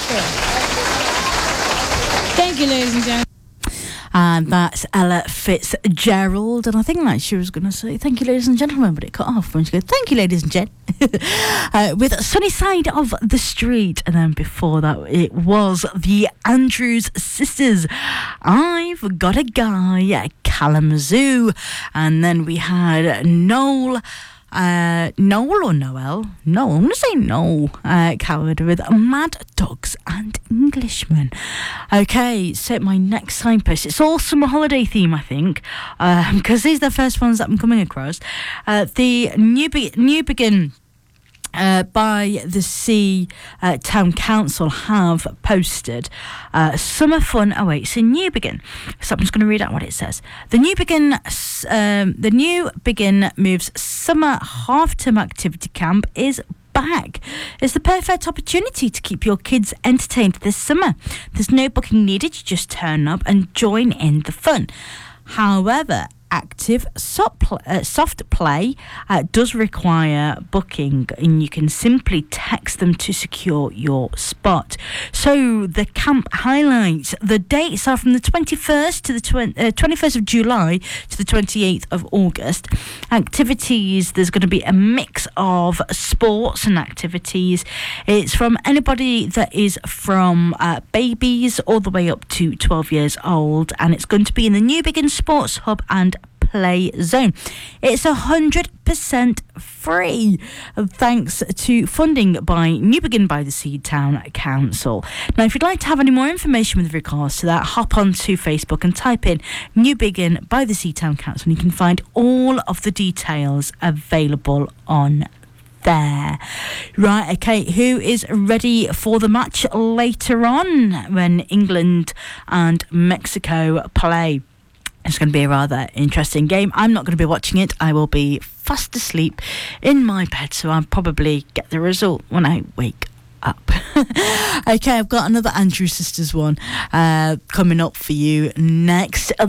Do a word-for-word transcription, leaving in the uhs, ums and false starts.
Thank you, ladies and gentlemen. And that's Ella Fitzgerald. And I think like she was going to say, thank you, ladies and gentlemen, but it cut off when she goes, thank you, ladies and gent. uh, with Sunny Side of the Street. And then before that, it was the Andrews Sisters. I've Got a Guy, Kalamazoo. And then we had Noel. Uh, Noel or Noel? No, I'm going to say Noel uh, Coward with Mad Dogs and Englishmen. Okay, so my next signpost, it's all summer holiday theme, I think, because um, these are the first ones that I'm coming across. Uh, the New, Be- New Begin Uh, by the Sea uh, Town Council have posted uh, summer fun awaits in New Begin. So I'm just going to read out what it says. The New Begin, um, the New Begin Moves Summer Half-Term Activity Camp is back. It's the perfect opportunity to keep your kids entertained this summer. There's no booking needed. You just turn up and join in the fun. However, active soft play, uh, soft play uh, does require booking, and you can simply text them to secure your spot. So the camp highlights, the dates are from the twenty-first to the twenty, uh, twenty-first of July to the twenty-eighth of August. Activities, there's going to be a mix of sports and activities. It's from anybody that is from uh, babies all the way up to twelve years old, and it's going to be in the New Begin Sports Hub and Play Zone. It's one hundred percent free thanks to funding by New Begin by the Sea Town Council. Now, if you'd like to have any more information with regards to that, hop onto Facebook and type in New Begin by the Sea Town Council, and you can find all of the details available on there. Right, okay, who is ready for the match later on when England and Mexico play? It's going to be a rather interesting game. I'm not going to be watching it. I will be fast asleep in my bed, so I'll probably get the result when I wake up. Okay, I've got another Andrew Sisters one uh, coming up for you next.